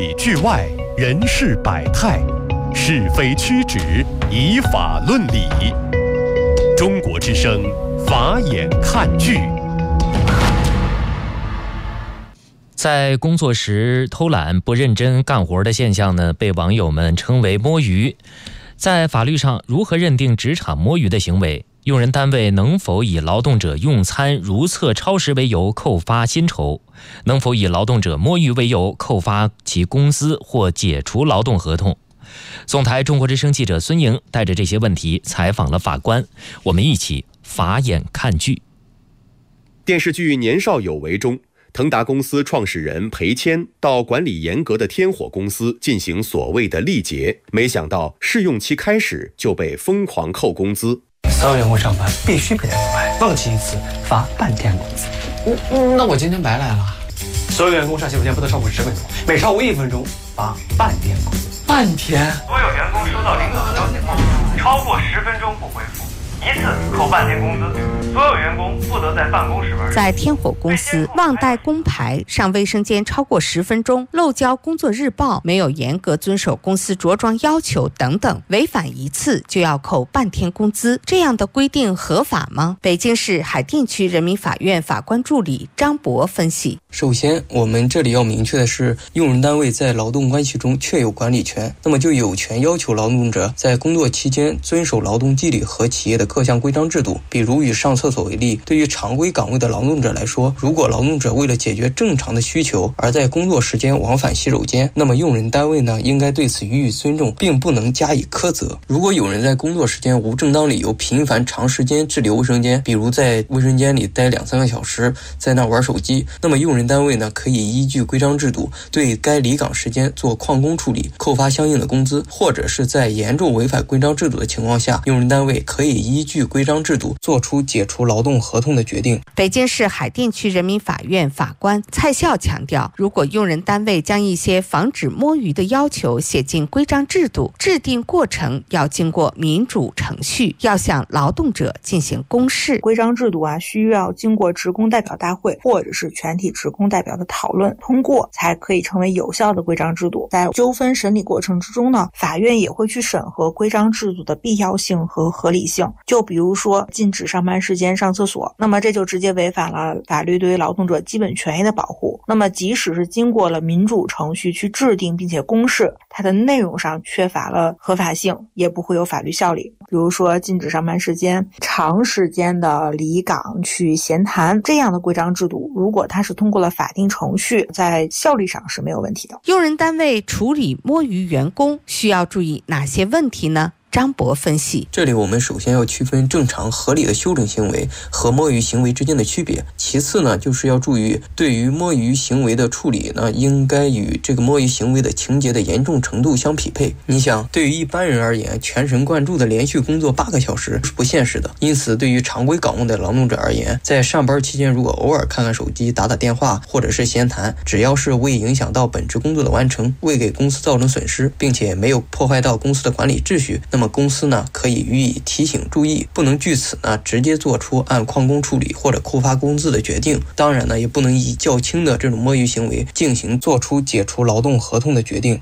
里剧外，人事百态，是非曲直，以法论理。中国之声，法眼看剧。 在工作时偷懒不认真干活的现象呢，被网友们称为摸鱼。在法律上，如何认定职场摸鱼的行为？用人单位能否以劳动者用餐如厕超时为由扣发薪酬？能否以劳动者摸鱼为由扣发其工资或解除劳动合同？总台中国之声记者孙莹带着这些问题采访了法官，我们一起法眼看剧。 电视剧《年少有为》中，腾达公司创始人裴谦到管理严格的天火公司进行所谓的历劫，没想到试用期开始就被疯狂扣工资。 所有员工上班必须佩戴头牌，放弃一次罚半天工资。 那我今天白来了。 所有员工上洗手间不得超过10分钟，每超过1分钟罚半天工资。 半天？ 所有员工收到领导消息后，超过10分钟不回复，一次扣半天工资。所有员工不得在办公室玩。 在天火公司忘带工牌、上卫生间超过10分钟、漏交工作日报、没有严格遵守公司着装要求等等，违反一次就要扣半天工资，这样的规定合法吗？北京市海淀区人民法院法官助理张博分析： 首先，我们这里要明确的是，用人单位在劳动关系中确有管理权，那么就有权要求劳动者在工作期间遵守劳动纪律和企业的各项规章制度。比如以上厕所为例，对于常规岗位的劳动者来说，如果劳动者为了解决正常的需求而在工作时间往返洗手间，那么用人单位呢应该对此予以尊重，并不能加以苛责。如果有人在工作时间无正当理由频繁长时间滞留卫生间，比如在卫生间里待2-3个小时，在那玩手机，那么用人单位呢可以依据规章制度对该离岗时间做旷工处理，扣发相应的工资，或者是在严重违反规章制度的情况下，用人单位可以依据规章制度做出解除劳动合同的决定。 北京市海淀区人民法院法官蔡笑强调，如果用人单位将一些防止摸鱼的要求写进规章制度，制定过程要经过民主程序，要向劳动者进行公示。 规章制度需要经过职工代表大会或者是全体职工代表的讨论通过，才可以成为有效的规章制度。在纠纷审理过程之中呢，法院也会去审核规章制度的必要性和合理性。就比如说禁止上班时间上厕所，那么这就直接违反了法律对于劳动者基本权益的保护。那么即使是经过了民主程序去制定并且公示，它的内容上缺乏了合法性，也不会有法律效力。比如说禁止上班时间、长时间的离岗去闲谈，这样的规章制度，如果它是通过了法定程序，在效力上是没有问题的。 用人单位处理摸鱼员工需要注意哪些问题呢？张博分析， 这里我们首先要区分正常合理的修正行为和摸鱼行为之间的区别。其次呢，就是要注意对于摸鱼行为的处理呢，应该与这个摸鱼行为的情节的严重程度相匹配。你想，对于一般人而言，全神贯注的连续工作8个小时是不现实的。因此，对于常规岗位的劳动者而言，在上班期间如果偶尔看看手机、打打电话或者是闲谈，只要是未影响到本职工作的完成，未给公司造成损失，并且没有破坏到公司的管理秩序，那么公司呢可以予以提醒注意，不能据此呢直接做出按旷工处理或者扣发工资的决定。当然呢，也不能以较轻的这种摸鱼行为进行做出解除劳动合同的决定。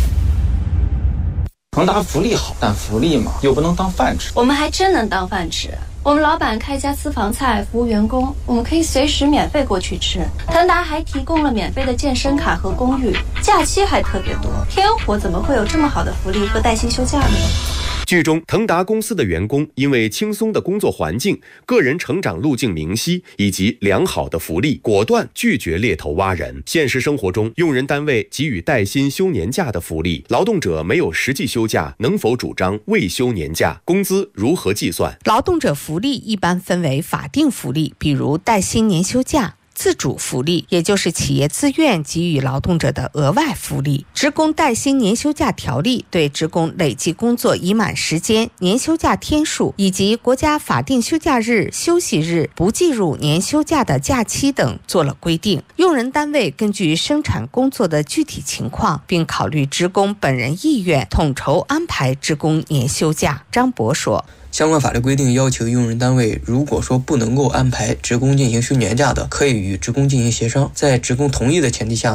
腾达福利好，但福利嘛又不能当饭吃。 我们还真能当饭吃。我们老板开家私房菜服务员工，我们可以随时免费过去吃。腾达还提供了免费的健身卡和公寓，假期还特别多。天火怎么会有这么好的福利和带薪休假呢？ 剧中，腾达公司的员工因为轻松的工作环境、个人成长路径明晰以及良好的福利，果断拒绝猎头挖人。现实生活中，用人单位给予带薪休年假的福利，劳动者没有实际休假，能否主张未休年假？工资如何计算？ 劳动者福利一般分为法定福利，比如带薪年休假；自主福利，也就是企业自愿给予劳动者的额外福利。职工带薪年休假条例对职工累计工作已满时间、年休假天数以及国家法定休假日、休息日不计入年休假的假期等做了规定。用人单位根据生产工作的具体情况，并考虑职工本人意愿，统筹安排职工年休假。张博说， 相关法律规定要求用人单位如果说不能够安排职工进行休年假的，可以与职工进行协商，在职工同意的前提下